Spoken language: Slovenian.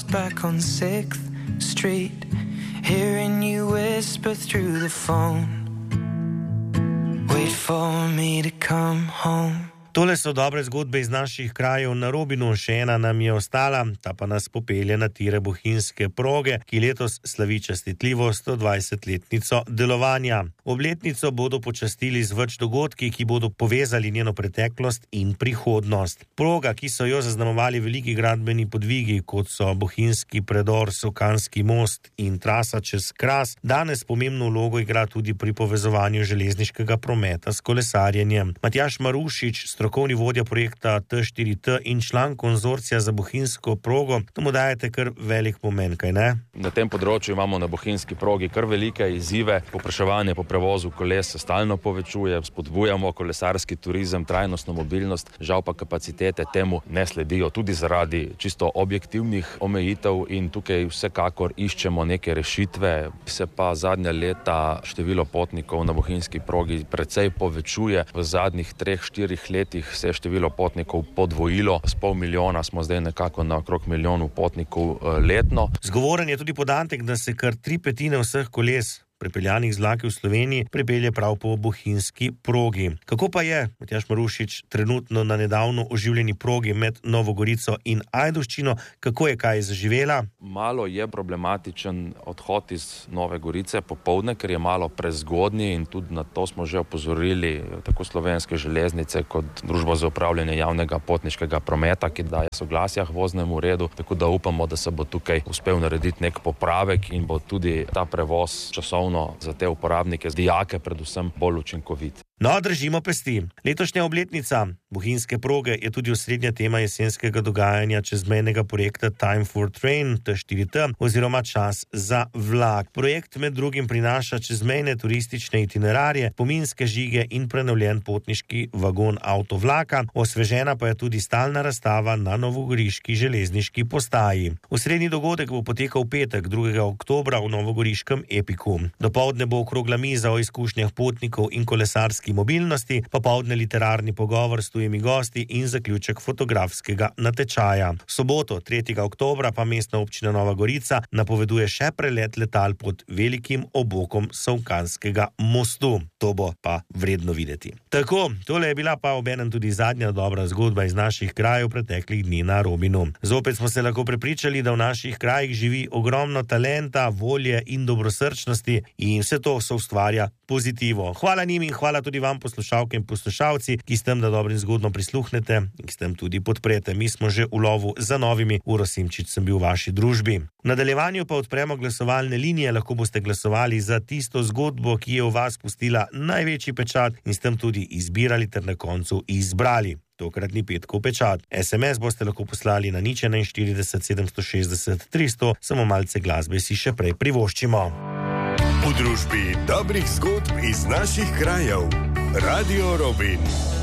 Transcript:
back on 6th Street, hearing you whisper through the phone, wait for me to come home. Tole so dobre zgodbe iz naših krajev na Robinu, še ena nam je ostala, ta pa nas popelje na tire bohinjske proge, ki letos slavi častitljivo 120-letnico delovanja. Obletnico bodo počastili z več dogodki, ki bodo povezali njeno preteklost in prihodnost. Proga, ki so jo zaznamovali veliki gradbeni podvigi, kot so bohinjski predor, Sokanski most in trasa čez Kras, danes pomembno vlogo igra tudi pri povezovanju železniškega prometa s kolesarjenjem. Matjaž Marušič, strokovni vodja projekta T4T in član konzorcija za bohinjsko progo, tomu dajete kar velik pomen, kaj ne? Na tem področju imamo na bohinjski progi kar velike izzive. Povpraševanje po prevozu koles se stalno povečuje, spodbujamo kolesarski turizem, trajnostno mobilnost, žal pa kapacitete temu ne sledijo, tudi zaradi čisto objektivnih omejitev in tukaj vsekakor iščemo neke rešitve. Se pa zadnja leta število potnikov na bohinjski progi precej povečuje. V zadnjih 3-4 letih se je število potnikov podvojilo, s 500,000 smo zdaj nekako na okrog 1 milijon potnikov letno. Zgovoren je tudi podatek, da se kar 3/5 vseh koles prepeljanih z vlaki v Sloveniji pripelje prav po bohinjski progi. Kako pa je, Matjaž Marušič, trenutno na nedavno oživljeni progi med Novo Gorico in Ajdovščino, kako je kaj zaživela? Malo je problematičen odhod iz Nove Gorice popoldne, ker je malo prezgodnji in tudi na to smo že opozorili tako Slovenske železnice kot Družbo za upravljanje javnega potniškega prometa, ki daje soglasja k voznemu redu, tako da upamo, da se bo tukaj uspel narediti nek popravek in bo tudi ta prevoz časovno za te uporabnike, dijake predvsem, bolj učinkovit. No, držimo pesti. Letošnja obletnica bohinjske proge je tudi osrednja tema jesenskega dogajanja čezmejnega projekta Time for Train T4T oziroma Čas za vlak. Projekt med drugim prinaša čezmejne turistične itinerarje, spominske žige in prenovljen potniški vagon avtovlaka, osvežena pa je tudi stalna razstava na novogoriški železniški postaji. Osrednji dogodek bo potekal v petek, 2. oktobra v novogoriškem Epiku. Dopoldne bo okrogla miza o izkušnjah potnikov in kolesarski mobilnosti, popoldne literarni pogovor s tujimi gosti in zaključek fotografskega natečaja. V soboto, 3. oktobra, pa mestna občina Nova Gorica napoveduje še prelet letal pod velikim obokom Sokanskega mostu. To bo pa vredno videti. Tako, tole je bila pa obenem tudi zadnja dobra zgodba iz naših krajev preteklih dni na Robinu. Zopet smo se lahko prepričali, da v naših krajih živi ogromno talenta, volje in dobrosrčnosti in vse to se ustvarja pozitivo. Hvala njim in hvala tudi vam, poslušalke in poslušalci, ki s tem, da dobro in zgodno prisluhnete in s tem tudi podprete. Mi smo že v lovu za novimi. Uro Simčič sem bil v vaši družbi. V nadaljevanju pa odpremo glasovalne linije, lahko boste glasovali za tisto zgodbo, ki je v vas pustila največji pečat in s tem tudi izbirali ter na koncu izbrali tokratni petkov pečat. SMS boste lahko poslali na 041 760 300, samo malce glasbe si še prej privoščimo. V družbi dobrih zgodb iz naših krajev. Radio Robin.